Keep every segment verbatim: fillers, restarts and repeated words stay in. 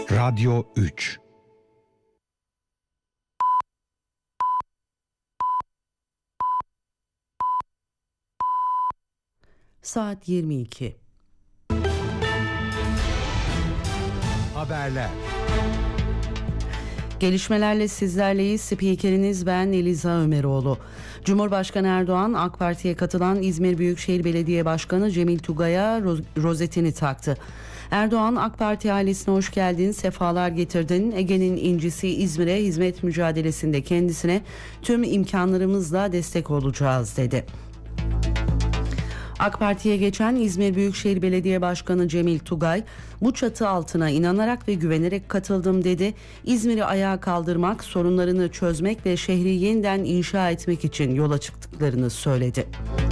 Radyo üç. Saat yirmi iki. Haberler. Gelişmelerle sizlerleyiz. Spikeriniz ben Eliza Ömeroğlu. Cumhurbaşkanı Erdoğan AK Parti'ye katılan İzmir Büyükşehir Belediye Başkanı Cemil Tugay'a rozetini taktı. Erdoğan, AK Parti ailesine hoş geldin, sefalar getirdin. Ege'nin incisi İzmir'e hizmet mücadelesinde kendisine tüm imkanlarımızla destek olacağız dedi. AK Parti'ye geçen İzmir Büyükşehir Belediye Başkanı Cemil Tugay, bu çatı altına inanarak ve güvenerek katıldım dedi. İzmir'i ayağa kaldırmak, sorunlarını çözmek ve şehri yeniden inşa etmek için yola çıktıklarını söyledi.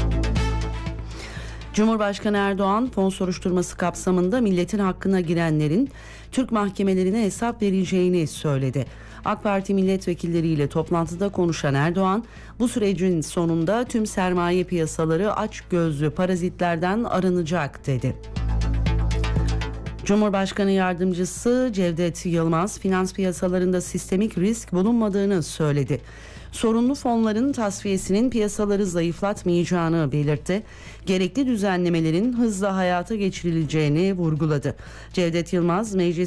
Cumhurbaşkanı Erdoğan, fon soruşturması kapsamında milletin hakkına girenlerin Türk mahkemelerine hesap vereceğini söyledi. AK Parti milletvekilleriyle toplantıda konuşan Erdoğan, bu sürecin sonunda tüm sermaye piyasaları açgözlü parazitlerden arınacak dedi. Cumhurbaşkanı Yardımcısı Cevdet Yılmaz, finans piyasalarında sistemik risk bulunmadığını söyledi. Sorunlu fonların tasfiyesinin piyasaları zayıflatmayacağını belirtti. Gerekli düzenlemelerin hızla hayata geçirileceğini vurguladı. Cevdet Yılmaz, meclis